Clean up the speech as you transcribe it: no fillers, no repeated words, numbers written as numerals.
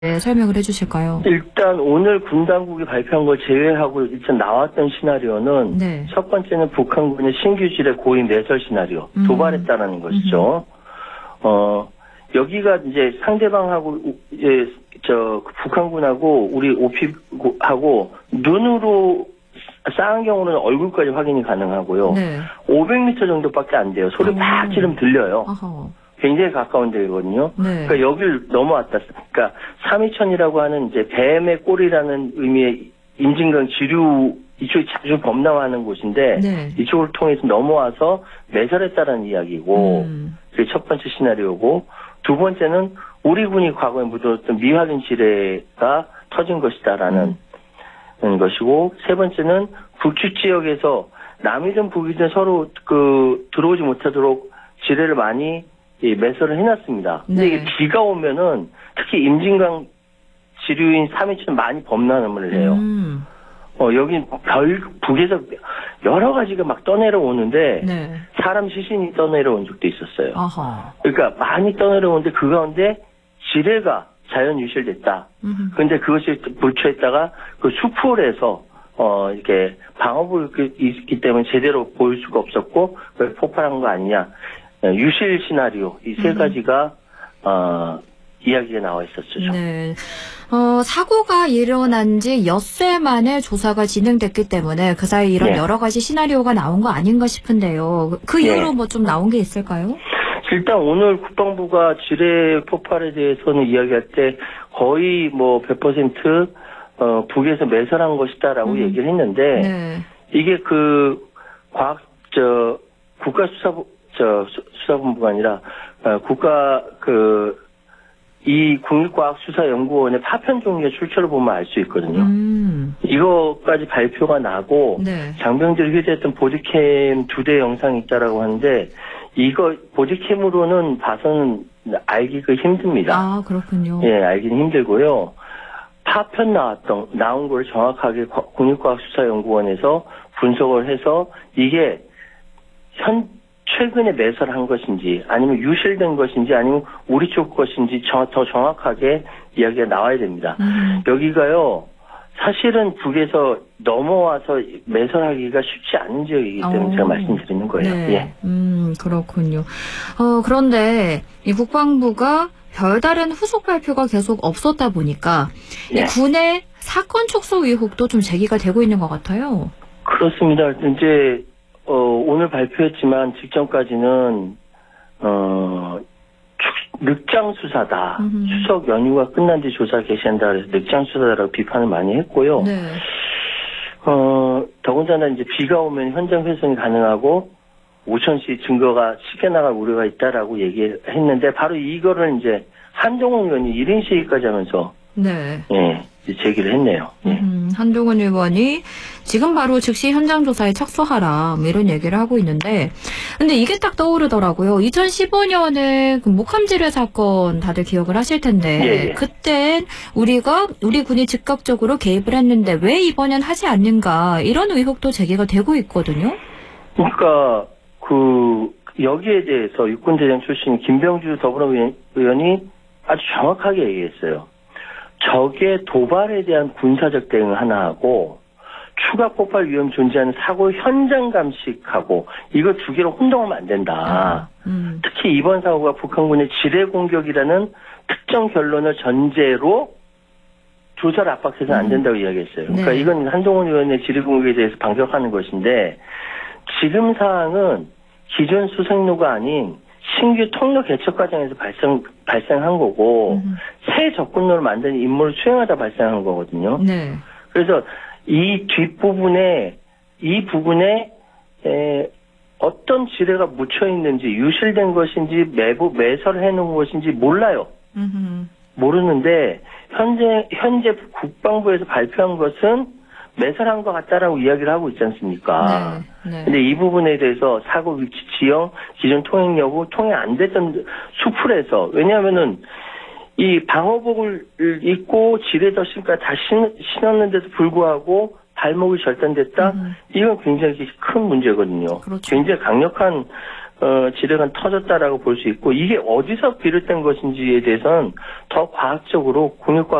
네, 설명을 해주실까요? 일단 오늘 군 당국이 발표한 걸 제외하고 일단 나왔던 시나리오는 네. 첫 번째는 북한군의 신규 지뢰 고의 매설 시나리오, 도발했다라는 것이죠. 여기가 이제 상대방하고 이제 북한군하고 우리 OP하고 눈으로 쌓은 경우는 얼굴까지 확인이 가능하고요. 네. 500m 정도밖에 안 돼요. 소리 팍 지르면 들려요. 어허. 굉장히 가까운 데거든요. 네. 그러니까 여길 넘어왔다. 그러니까 삼이천이라고 하는 이제 뱀의 꼬리라는 의미의 임진강 지류 이쪽이 자주 범람하는 곳인데 네. 이쪽을 통해서 넘어와서 매설했다는 이야기고 그게 첫 번째 시나리오고 두 번째는 우리 군이 과거에 묻었던 미확인 지뢰가 터진 것이다라는 것이고 세 번째는 북측 지역에서 남이든 북이든 서로 들어오지 못하도록 지뢰를 많이 매설을 해놨습니다. 근데 네. 이게 비가 오면은 특히 임진강 지류인 삼이천 많이 범람을 해요. 여긴 북에서 여러 가지가 막 떠내려오는데 네. 사람 시신이 떠내려온 적도 있었어요. 아하. 그러니까 많이 떠내려오는데 그 가운데 지뢰가 자연 유실됐다. 그런데 그것이 불초했다가 그 수풀에서 이렇게 방어불이 있기 때문에 제대로 보일 수가 없었고 그걸 폭발한 거 아니냐. 유실 시나리오 이 세 가지가 이야기가 나와 있었죠. 네. 사고가 일어난 지 엿새 만에 조사가 진행됐기 때문에 그 사이 이런 네. 여러 가지 시나리오가 나온 거 아닌가 싶은데요. 그 이후로 네. 뭐 좀 나온 게 있을까요? 일단 오늘 국방부가 지뢰 폭발에 대해서는 이야기할 때 거의 뭐 100% 북에서 매설한 것이다라고 얘기를 했는데 네. 이게 수사본부가 아니라 이 국립과학수사연구원의 파편 종류의 출처를 보면 알 수 있거든요. 이거까지 발표가 나고 네. 장병들이 휴대했던 보디캠 2대 영상이 있다라고 하는데 이거 보디캠으로는 봐서는 알기가 힘듭니다. 아, 그렇군요. 예, 알기는 힘들고요. 파편 나온 걸 정확하게 국립과학수사연구원에서 분석을 해서 이게 최근에 매설한 것인지 아니면 유실된 것인지 아니면 우리 쪽 것인지 더 정확하게 이야기가 나와야 됩니다. 여기가요. 사실은 북에서 넘어와서 매설하기가 쉽지 않은 지역이기 때문에 제가 말씀드리는 거예요. 네. 예. 그렇군요. 그런데 이 국방부가 별다른 후속 발표가 계속 없었다 보니까 예. 이 군의 사건 축소 의혹도 좀 제기가 되고 있는 것 같아요. 그렇습니다. 이제 오늘 발표했지만 직전까지는 늑장 수사다. 추석 연휴가 끝난 뒤 조사 개시한다. 그래서 늑장 수사다라고 비판을 많이 했고요. 네. 더군다나 이제 비가 오면 현장 훼손이 가능하고 우천시 증거가 쉽게 나갈 우려가 있다라고 얘기했는데 바로 이거를 이제 한동훈 의원이 1인 시위까지 하면서 네. 예, 제기를 했네요. 예. 한동훈 의원이 지금 바로 즉시 현장 조사에 착수하라 이런 얘기를 하고 있는데 근데 이게 딱 떠오르더라고요. 2015년에 그 목함지뢰 사건 다들 기억을 하실 텐데 예. 그땐 우리 군이 즉각적으로 개입을 했는데 왜 이번엔 하지 않는가 이런 의혹도 제기가 되고 있거든요. 그러니까 여기에 대해서 육군대장 출신 김병주 더불어의원이 아주 정확하게 얘기했어요. 적의 도발에 대한 군사적 대응 하나 하고 추가 폭발 위험 존재하는 사고 현장 감식하고 이거 두 개를 혼동하면 안 된다. 특히 이번 사고가 북한군의 지뢰 공격이라는 특정 결론을 전제로 조사를 압박해서는 안 된다고 이야기했어요. 그러니까 네. 이건 한동훈 의원의 지뢰 공격에 대해서 반격하는 것인데 지금 사항은 기존 수색로가 아닌 신규 통로 개척 과정에서 발생한 거고 새 접근로를 만드는 임무를 수행하다 발생한 거거든요. 네. 그래서 이 뒷부분에 이 부분에 어떤 지뢰가 묻혀 있는지 유실된 것인지 매설해 놓은 것인지 몰라요. 모르는데 현재 국방부에서 발표한 것은 매설한 것 같다라고 이야기를 하고 있지 않습니까? 네. 근데 이 부분에 대해서 사고 위치 지형, 기존 통행 여부, 통행 안 됐던 수풀에서 왜냐하면은 이 방호복을 입고 지뢰 덧신까지 다 신었는데도 불구하고 발목이 절단됐다? 이건 굉장히 큰 문제거든요. 그렇죠. 굉장히 강력한 지뢰가 터졌다라고 볼 수 있고 이게 어디서 비롯된 것인지에 대해서는 더 과학적으로 국립과학